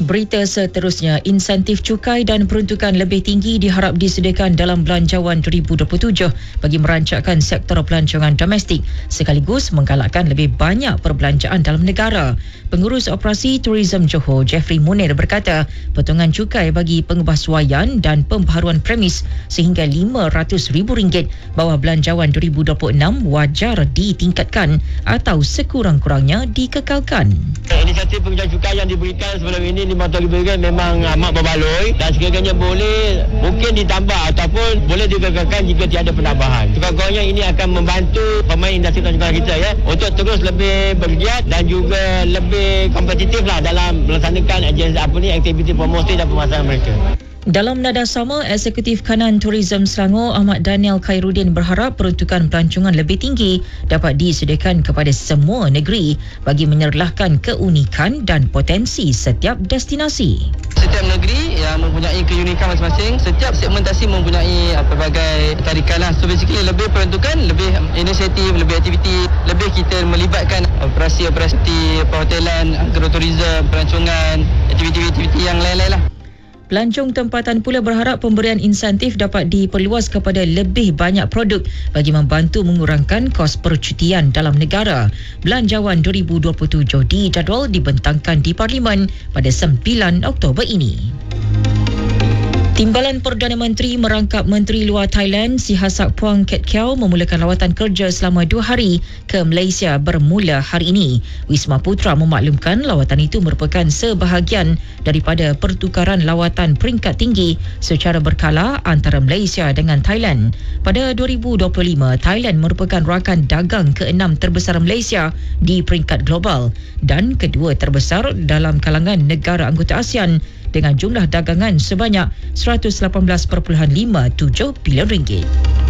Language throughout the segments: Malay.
Berita seterusnya, insentif cukai dan peruntukan lebih tinggi diharap disediakan dalam Belanjawan 2027 bagi merancangkan sektor pelancongan domestik sekaligus menggalakkan lebih banyak perbelanjaan dalam negara. Pengurus Operasi Tourism Johor, Jeffrey Munir berkata, potongan cukai bagi pengubahsuaian dan pembaharuan premis sehingga RM500,000 bawah Belanjawan 2026 wajar ditingkatkan atau sekurang-kurangnya dikekalkan. Inisiatif pengurangan cukai yang diberikan sebelum ini RM500,000 memang amat berbaloi dan sekiranya boleh mungkin ditambah ataupun boleh dikekalkan jika tiada penambahan. Sekurang-kurangnya ini akan membantu pemain industri pelancongan kita untuk terus lebih bergiat dan juga lebih kompetitif dalam melaksanakan aktiviti promosi dan pemasaran mereka. Dalam nada sama, Eksekutif Kanan Tourism Selangor Ahmad Daniel Khairuddin berharap peruntukan pelancongan lebih tinggi dapat disediakan kepada semua negeri bagi menyerlahkan keunikan dan potensi setiap destinasi. Setiap negeri yang mempunyai keunikan masing-masing, setiap segmentasi mempunyai pelbagai tarikan So basically lebih peruntukan, lebih inisiatif, lebih aktiviti, lebih kita melibatkan operasi-operasi perhotelan, agrotourism, pelancongan, aktiviti-aktiviti yang lain-lain Pelancong tempatan pula berharap pemberian insentif dapat diperluas kepada lebih banyak produk bagi membantu mengurangkan kos percutian dalam negara. Belanjawan 2027 dijadual dibentangkan di Parlimen pada 9 Oktober ini. Timbalan Perdana Menteri merangkap Menteri Luar Thailand Sihasak Phuang Khetkeo memulakan lawatan kerja selama 2 hari ke Malaysia bermula hari ini. Wisma Putra memaklumkan lawatan itu merupakan sebahagian daripada pertukaran lawatan peringkat tinggi secara berkala antara Malaysia dengan Thailand. Pada 2025, Thailand merupakan rakan dagang ke-6 terbesar Malaysia di peringkat global dan kedua terbesar dalam kalangan negara anggota ASEAN dengan jumlah dagangan sebanyak RM118.57 bilion.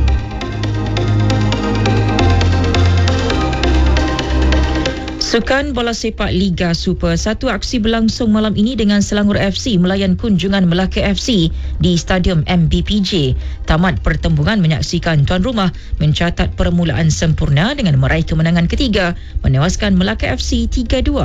Sukan Bola Sepak Liga Super 1 aksi berlangsung malam ini dengan Selangor FC melayan kunjungan Melaka FC di Stadium MBPJ. Tamat pertembungan menyaksikan tuan rumah mencatat permulaan sempurna dengan meraih kemenangan ketiga menewaskan Melaka FC 3-2.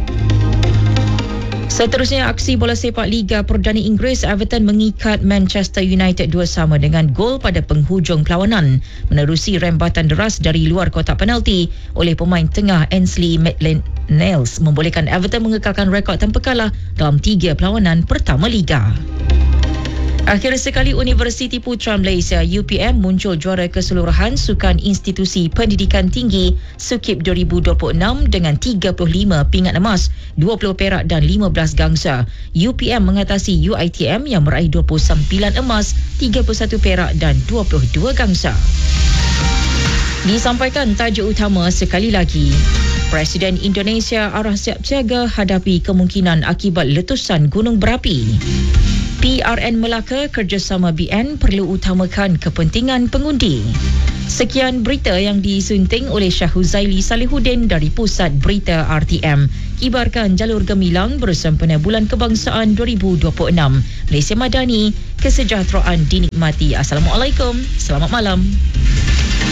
Seterusnya, aksi bola sepak Liga Perdana Inggeris, Everton mengikat Manchester United 2-2 dengan gol pada penghujung perlawanan menerusi rembatan deras dari luar kotak penalti oleh pemain tengah Ainsley Maitland-Niles membolehkan Everton mengekalkan rekod tanpa kalah dalam 3 perlawanan pertama Liga. Akhir sekali, Universiti Putra Malaysia UPM muncul juara keseluruhan Sukan Institusi Pendidikan Tinggi SUKIP 2026 dengan 35 pingat emas, 20 perak dan 15 gangsa. UPM mengatasi UiTM yang meraih 29 emas, 31 perak dan 22 gangsa. Disampaikan tajuk utama sekali lagi. Presiden Indonesia arah siap siaga hadapi kemungkinan akibat letusan gunung berapi. PRN Melaka kerjasama BN perlu utamakan kepentingan pengundi. Sekian berita yang disunting oleh Syah Huzaili Salihuddin dari Pusat Berita RTM. Kibarkan jalur gemilang bersempena Bulan Kebangsaan 2026. Malaysia Madani, kesejahteraan dinikmati. Assalamualaikum, selamat malam.